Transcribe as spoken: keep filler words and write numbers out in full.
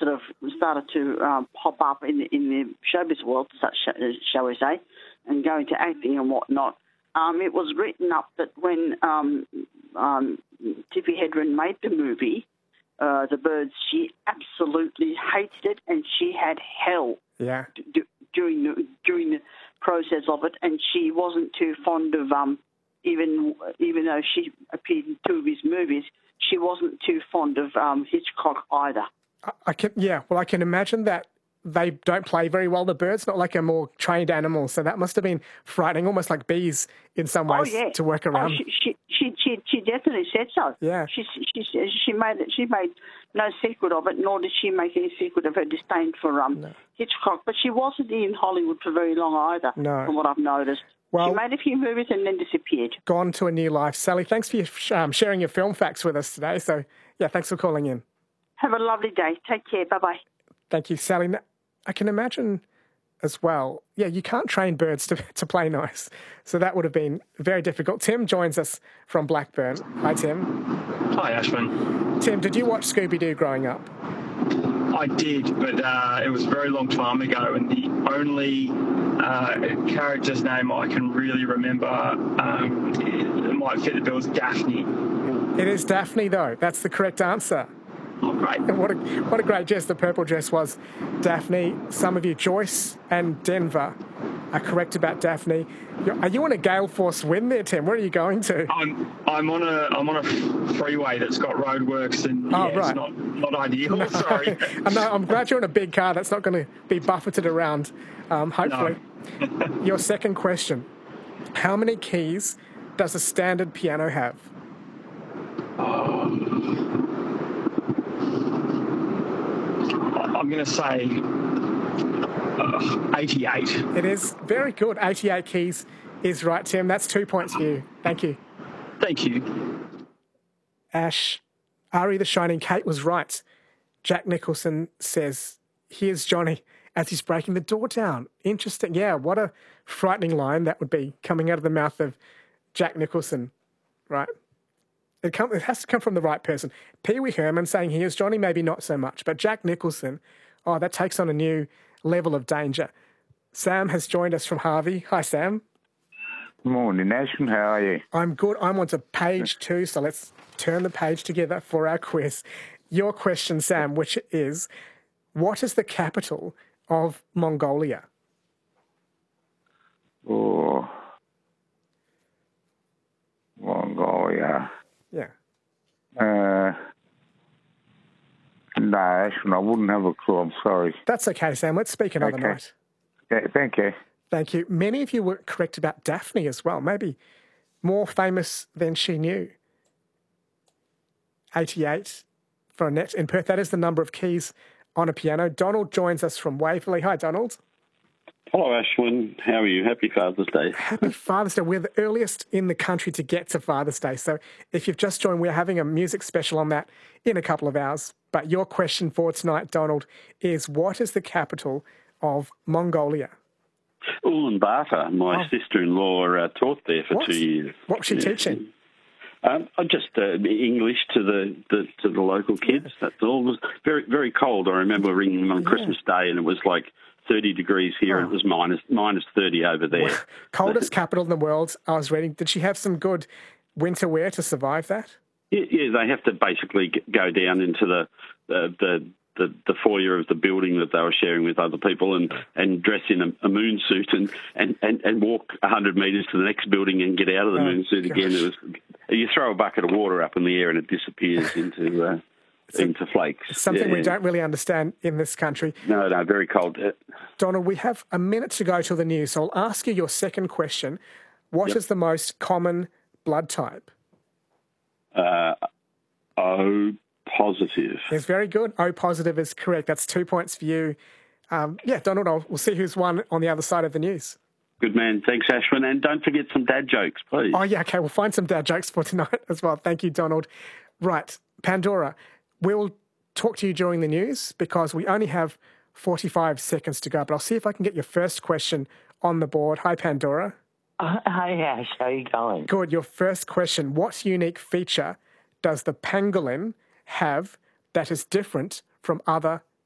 sort of started to um, pop up in the, in the showbiz world, such shall we say, and go into acting and whatnot. Um, it was written up that when um, um, Tippi Hedren made the movie, uh, The Birds, she absolutely hated it, and she had hell yeah. d- during the during the process of it, and she wasn't too fond of um, even even though she appeared in two of his movies, she wasn't too fond of um, Hitchcock either. I, I can, yeah. Well, I can imagine that. They don't play very well, the birds, not like a more trained animal. So that must have been frightening, almost like bees in some ways, oh, yeah. to work around. Oh, she, she, she, she, she definitely said so. Yeah. She, she, she, made it, she made no secret of it, nor did she make any secret of her disdain for um, no. Hitchcock. But she wasn't in Hollywood for very long either, no. from what I've noticed. Well, she made a few movies and then disappeared. Gone to a new life. Sally, thanks for your, um, sharing your film facts with us today. So, yeah, thanks for calling in. Have a lovely day. Take care. Bye-bye. Thank you, Sally. I can imagine as well, yeah, you can't train birds to, to play nice. So that would have been very difficult. Tim joins us from Blackburn. Hi, Tim. Hi, Ashwin. Tim, did you watch Scooby-Doo growing up? I did, but uh, it was a very long time ago, and the only uh, character's name I can really remember, um, it might fit the bill, was Daphne. It is Daphne, though. That's the correct answer. Oh, great. What a, what a great dress. The purple dress was Daphne. Some of you, Joyce and Denver, are correct about Daphne. Are you on a gale force wind there, Tim? Where are you going to? I'm I'm on a I'm on a freeway that's got roadworks, and oh, yeah, right. it's not, not ideal. No. Sorry. no, I'm glad you're in a big car that's not going to be buffeted around, um, hopefully. No. Your second question. How many keys does a standard piano have? Oh. I'm going to say uh, eighty-eight. It is very good. eighty-eight keys is right, Tim. That's two points for you. Thank you. Thank you. Ash, Ari the Shining Kate was right. Jack Nicholson says, here's Johnny as he's breaking the door down. Interesting. Yeah, what a frightening line that would be coming out of the mouth of Jack Nicholson, right? It, come, it has to come from the right person. Pee Wee Herman saying, here's Johnny, maybe not so much. But Jack Nicholson, oh, that takes on a new level of danger. Sam has joined us from Harvey. Hi, Sam. Morning, Ashwin. How are you? I'm good. I'm on to page two, so let's turn the page together for our quiz. Your question, Sam, which is, what is the capital of Mongolia? Oh, Mongolia. Yeah. Uh, no, Ashwin, I wouldn't have a clue. I'm sorry. That's okay, Sam. Let's speak another okay. night. Yeah, thank you. Thank you. Many of you were correct about Daphne as well. Maybe more famous than she knew. eighty-eight for Annette in Perth. That is the number of keys on a piano. Donald joins us from Waverley. Hi, Donald. Hello, Ashwin. How are you? Happy Father's Day. Happy Father's Day. We're the earliest in the country to get to Father's Day. So if you've just joined, we're having a music special on that in a couple of hours. But your question for tonight, Donald, is what is the capital of Mongolia? Ulaanbaatar. My oh. sister-in-law uh, taught there for what? two years. What was she yeah. teaching? Um, just uh, English to the, the to the local kids. That's all. It was very very cold. I remember ringing them on yeah. Christmas Day, and it was like thirty degrees here. Oh. And it was minus minus thirty over there. Well, coldest capital in the world. I was reading. Did she have some good winter wear to survive that? Yeah, yeah they have to basically go down into the the. the The, the foyer of the building that they were sharing with other people and, and dress in a, a moon suit and, and, and, and walk one hundred metres to the next building and get out of the oh, moon suit gosh. again. It was, you throw a bucket of water up in the air and it disappears into uh, so into flakes. It's something yeah. we don't really understand in this country. No, no, very cold. Donald, we have a minute to go till the news, so I'll ask you your second question. What yep. is the most common blood type? Uh, O positive. Yes, very good. O positive is correct. That's two points for you. Um, yeah, Donald, I'll, we'll see who's won on the other side of the news. Good man. Thanks, Ashwin. And don't forget some dad jokes, please. Oh, yeah, okay. We'll find some dad jokes for tonight as well. Thank you, Donald. Right, Pandora, we'll talk to you during the news because we only have forty-five seconds to go, but I'll see if I can get your first question on the board. Hi, Pandora. Uh, hi, Ash. How are you going? Good. Your first question. What unique feature does the pangolin have that is different from other